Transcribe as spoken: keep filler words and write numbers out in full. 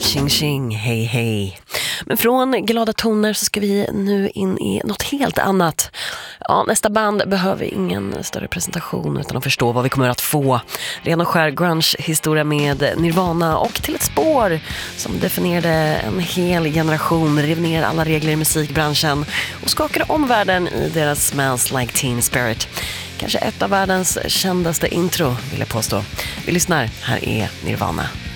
Tjing tjing, hej hej. Men från glada toner så ska vi nu in i något helt annat. Ja, nästa band behöver ingen större presentation utan att förstå vad vi kommer att få. Ren och skär grunge-historia med Nirvana och till ett spår som definierade en hel generation, rev ner alla regler i musikbranschen och skakade om världen i deras Smells Like Teen Spirit. Kanske ett av världens kändaste intro, vill jag påstå. Vi lyssnar, här är Nirvana.